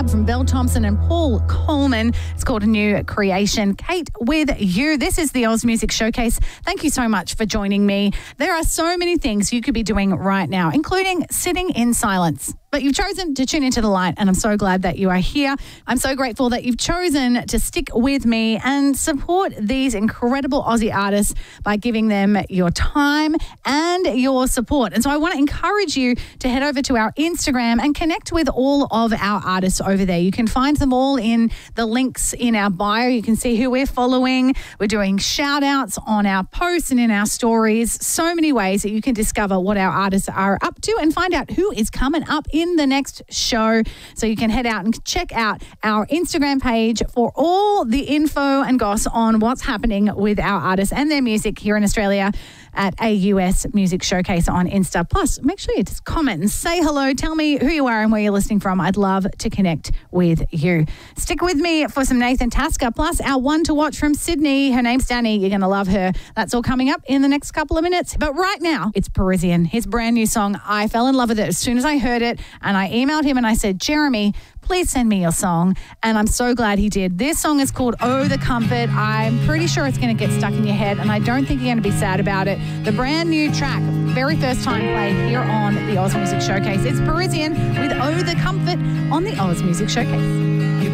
collab from Belle Thompson and Paul Coleman. It's called A New Creation. Kate with you. This is the Oz Music Showcase. Thank you so much for joining me. There are so many things you could be doing right now, including sitting in silence. But you've chosen to tune into the light, and I'm so glad that you are here. I'm so grateful that you've chosen to stick with me and support these incredible Aussie artists by giving them your time and your support. And so I want to encourage you to head over to our Instagram and connect with all of our artists over there. You can find them all in the links in our bio. You can see who we're following. We're doing shout outs on our posts and in our stories. So many ways that you can discover what our artists are up to and find out who is coming up in the next show. So you can head out and check out our Instagram page for all the info and goss on what's happening with our artists and their music here in Australia at AUS Music Showcase on Insta. Plus, make sure you just comment and say hello. Tell me who you are and where you're listening from. I'd love to connect with you. Stick with me for some Nathan Tasker, plus our one to watch from Sydney. Her name's Danny. You're going to love her. That's all coming up in the next couple of minutes. But right now, it's Parisian. His brand new song. I fell in love with it as soon as I heard it, and I emailed him and I said, Jeremy, please send me your song. And I'm so glad he did. This song is called Oh, the Comfort. I'm pretty sure it's going to get stuck in your head, and I don't think you're going to be sad about it. The brand new track, very first time played here on the Oz Music Showcase. It's Parisian with Oh, the Comfort on the Oz Music Showcase.